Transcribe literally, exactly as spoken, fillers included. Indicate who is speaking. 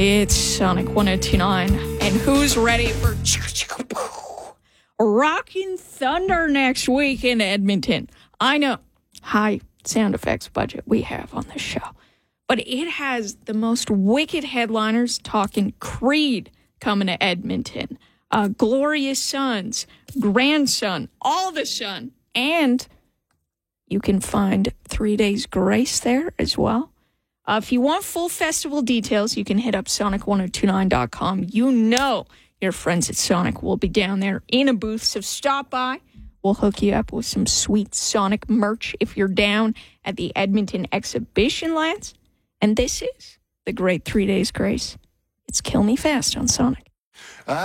Speaker 1: It's Sonic one oh two point nine. And who's ready for Rockin' Thunder next week in Edmonton? I know, high sound effects budget we have on this show. But it has the most wicked headliners talking Creed coming to Edmonton. Uh, Glorious Sons, Grandson, All the Sun. And you can find Three Days Grace there as well. Uh, if you want full festival details, you can hit up sonic ten twenty-nine dot com. You know your friends at Sonic will be down there in a booth, so stop by. We'll hook you up with some sweet Sonic merch if you're down at the Edmonton Exhibition Lands. And this is the great Three Days Grace. It's Kill Me Fast on Sonic.